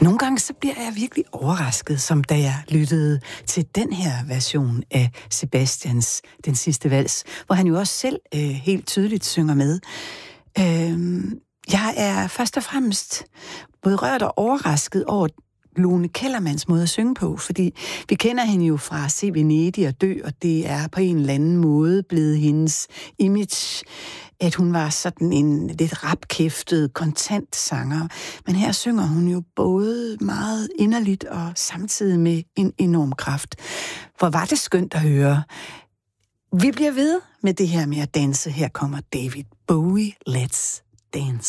Nogle gange så bliver jeg virkelig overrasket, som da jeg lyttede til den her version af Sebastians Den sidste vals, hvor han jo også selv helt tydeligt synger med. Jeg er først og fremmest både rørt og overrasket over Lone Kellermans måde at synge på, fordi vi kender hende jo fra Se Venedig og Dø, og det er på en eller anden måde blevet hendes image, at hun var sådan en lidt rapkæftet, kontant sanger. Men her synger hun jo både meget inderligt og samtidig med en enorm kraft. Hvor var det skønt at høre. Vi bliver ved med det her med at danse. Her kommer David Bowie, Let's Dance.